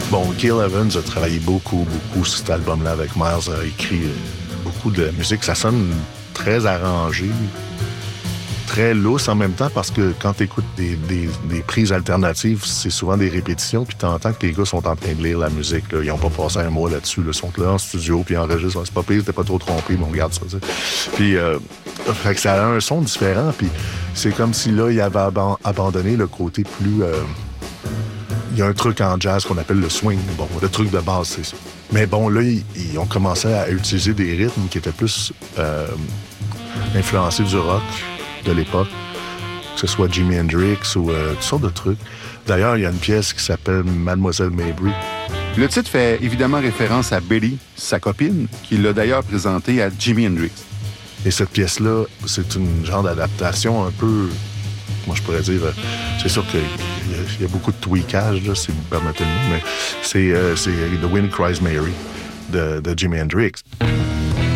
Bon, Gil Evans a travaillé beaucoup sur cet album-là avec Miles, a écrit beaucoup de musique. Ça sonne très arrangé, très lousse en même temps, parce que quand tu écoutes des prises alternatives, c'est souvent des répétitions, puis tu entends que les gars sont en train de lire la musique. Là. Ils n'ont pas passé un mois là-dessus. Là. Ils sont là en studio, puis ils enregistrent. C'est pas pire, t'es pas trop trompé, mais on regarde ça. T'sais. Puis, fait que ça a un son différent, puis c'est comme si là, il avait abandonné le côté plus... Il y a un truc en jazz qu'on appelle le swing. Bon, le truc de base, c'est ça. Mais bon, là, ils ont commencé à utiliser des rythmes qui étaient plus influencés du rock de l'époque, que ce soit Jimi Hendrix ou toutes sortes de trucs. D'ailleurs, il y a une pièce qui s'appelle Mademoiselle Mabry. Le titre fait évidemment référence à Betty, sa copine, qui l'a d'ailleurs présentée à Jimi Hendrix. Et cette pièce-là, c'est une genre d'adaptation un peu... Moi, je pourrais dire... c'est sûr qu'il y a beaucoup de tweakage, là, si vous me permettez le mot, mais c'est The Wind Cries Mary de Jimi Hendrix.